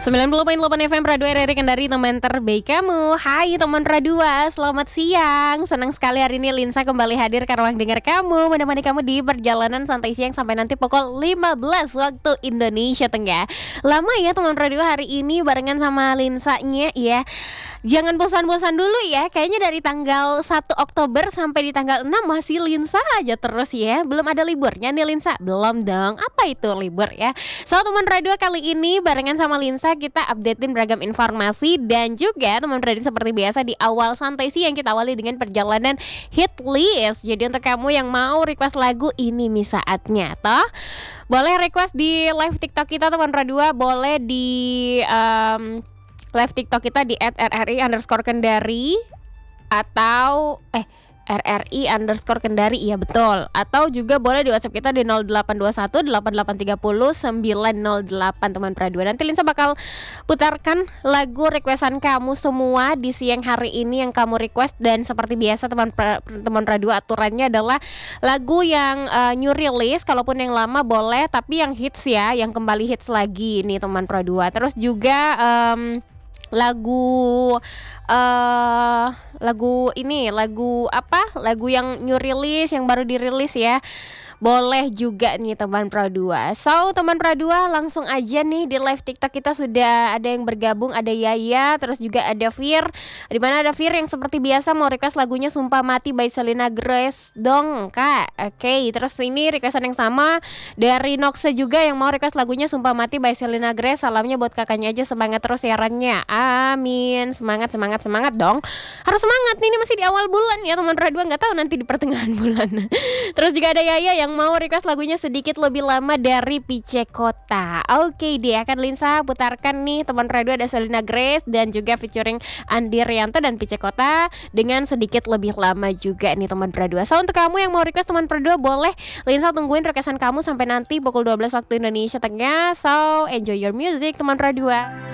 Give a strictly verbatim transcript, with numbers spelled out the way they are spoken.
sembilan puluh koma delapan F M Radio R R I Kendari, teman terbaik kamu. Hai teman Radua, selamat siang. Senang sekali hari ini Linsa kembali hadir ke ruang dengar kamu, menemani kamu di perjalanan santai siang sampai nanti pukul lima belas waktu Indonesia Tengah. Lama ya teman Radua hari ini barengan sama Linsanya ya. Jangan bosan-bosan dulu ya. Kayaknya dari tanggal satu Oktober sampai di tanggal enam masih Linsa aja terus ya. Belum ada liburnya nih Linsa? Belum dong. Apa itu libur ya? So teman Radio kali ini barengan sama Linsa kita updatein beragam informasi. Dan juga teman Radio seperti biasa di awal santai sih yang kita awali dengan perjalanan hit list. Jadi untuk kamu yang mau request lagu, ini nih saatnya toh. Boleh request di live TikTok kita teman Radio. Boleh di um, live TikTok kita di et r r i underscore kendari atau eh R R I underscore kendari, iya betul. Atau juga boleh di WhatsApp kita di nol delapan dua satu delapan delapan tiga nol sembilan nol delapan teman Pradua. Nanti Linsa bakal putarkan lagu requestan kamu semua di siang hari ini yang kamu request. Dan seperti biasa teman teman Pradua, aturannya adalah lagu yang uh, new release, kalaupun yang lama boleh, tapi yang hits ya, yang kembali hits lagi nih teman Pradua. Terus juga um, lagu uh, lagu ini lagu apa lagu yang new release yang baru dirilis ya, boleh juga nih teman Pradua. So teman Pradua langsung aja nih di live TikTok kita sudah ada yang bergabung, ada Yaya, terus juga ada Fir. Di mana ada Fir yang seperti biasa mau request lagunya Sumpah Mati by Selena Grace dong kak. Oke, okay. Terus ini requestan yang sama dari Noxe juga yang mau request lagunya Sumpah Mati by Selena Grace. Salamnya buat kakaknya aja, semangat terus siarannya. Amin. Semangat semangat semangat dong. Harus semangat nih, ini masih di awal bulan ya teman Pradua, nggak tahu nanti di pertengahan bulan. Terus juga ada Yaya yang mau request lagunya Sedikit Lebih Lama dari Pice Kota. Oke deh, akan Linsa putarkan nih teman radio, ada Selena Grace dan juga featuring Andi Rianto dan Pice Kota dengan Sedikit Lebih Lama juga nih teman radio. So untuk kamu yang mau request teman radio, boleh Linsa tungguin requestan kamu sampai nanti pukul dua belas waktu Indonesia Tengah. So enjoy your music teman radio.